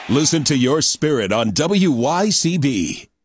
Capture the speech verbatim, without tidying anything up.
Listen to your spirit on W Y C B.